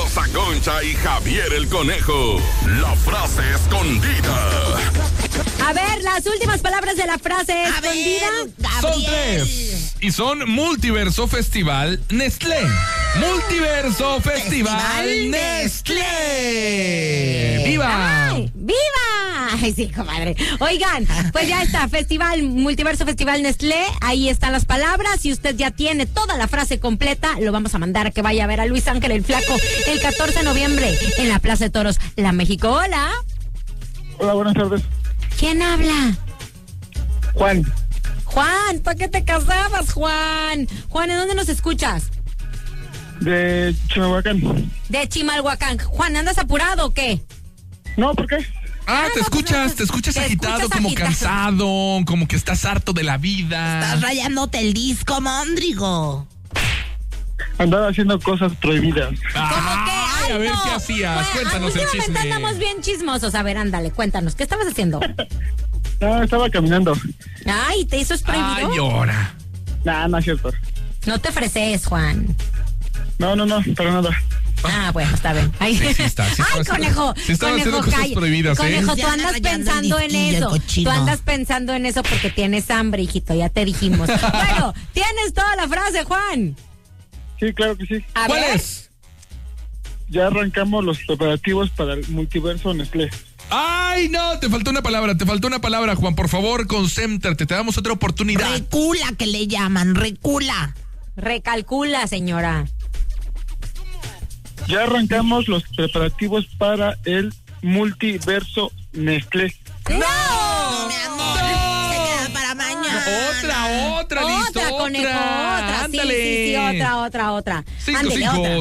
Rosa Concha y Javier el Conejo. La frase escondida. A ver, las últimas palabras de la frase escondida. Son 3. Y son Multiverso Festival Nestlé. Multiverso Festival Nestlé. ¡Viva! ¡Ay, viva! Ay, sí, comadre. Oigan, pues ya está, Multiverso Festival Nestlé. Ahí están las palabras. Si usted ya tiene toda la frase completa, lo vamos a mandar a que vaya a ver a Luis Ángel el Flaco el 14 de noviembre en la Plaza de Toros La México. Hola. Hola, buenas tardes. ¿Quién habla? Juan. Juan, ¿para qué te casabas, Juan? Juan, ¿en dónde nos escuchas? De Chimalhuacán. De Chimalhuacán. Juan, ¿andas apurado o qué? No, ¿por qué? Te escuchas agitado, como cansado, como que estás harto de la vida. Estás rayándote el disco, Móndrigo. Andaba haciendo cosas prohibidas. Ay, a ver qué hacías. Bueno, Cuéntanos el chisme. últimamente andamos bien chismosos. A ver, ándale, cuéntanos. ¿Qué estabas haciendo? No, estaba caminando. Ay, ¿te hizo es prohibido? Ay, llora. Nah, no es cierto. No te ofreces, Juan. No, para nada. Ah, bueno, está bien. Ay, Sí está, ay, conejo. Sí están haciendo Conejo, cosas prohibidas, Conejo, tú Ya andas rayando pensando el en disquillo, eso. el cochino. Tú andas pensando en eso porque tienes hambre, hijito, ya te dijimos. Bueno, tienes toda la frase, Juan. Sí, claro que sí. A ¿Cuál ver. es? Ya arrancamos los preparativos para el multiverso Nestlé. Ay, no, te faltó una palabra, Juan, por favor, concéntrate, te damos otra oportunidad. Recula, que le llaman, recula. Recalcula, señora. Ya arrancamos los preparativos para el multiverso Nestlé. ¡No! No, mi amor, se queda para mañana. Otra, listo. Otra, conejo, otra. Ándale. Sí, otra. Ándele, otra.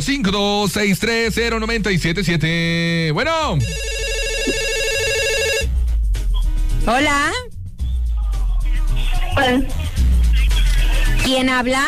552-630-977. Bueno. Hola. Hola, ¿Quién habla?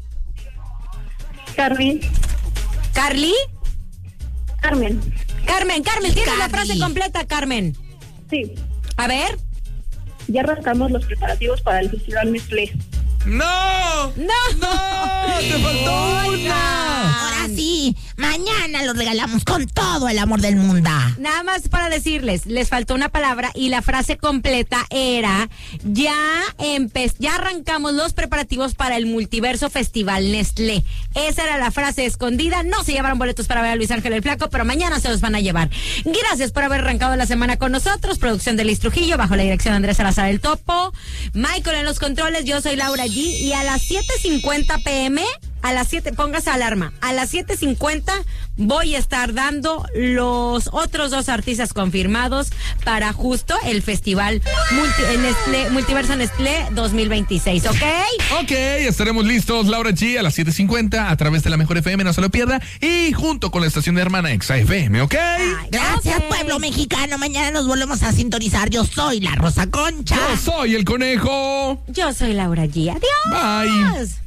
Carmen. ¿Carly? Carmen. Carmen, tienes la Carly. frase completa, Carmen. Sí, A ver. ya arrancamos los preparativos para el Festival Nestlé. ¡No! No. ¡Te faltó una! Ahora sí, mañana lo regalamos con todo el amor del mundo. Nada más para decirles, les faltó una palabra y la frase completa era ya arrancamos los preparativos para el Multiverso Festival Nestlé. Esa era la frase escondida. No se llevaron boletos para ver a Luis Ángel el Flaco, pero mañana se los van a llevar. Gracias por haber arrancado la semana con nosotros. Producción de Luis Trujillo, bajo la dirección de Andrés Salazar el Topo. Michael en los controles, yo soy Laura G. Y a las 7:50 p.m., póngase alarma, a las 7:50 voy a estar dando los otros 2 artistas confirmados para justo el Festival Multiverso Nestlé 2026, ¿ok? Ok, estaremos listos, Laura G, a las 7:50 a través de la Mejor FM, no se lo pierda, y junto con la estación de hermana Exa FM, ¿ok? Ay, Gracias, ok. pueblo mexicano. Mañana nos volvemos a sintonizar. Yo soy la Rosa Concha. Yo soy el Conejo. Yo soy Laura G. Adiós. Bye.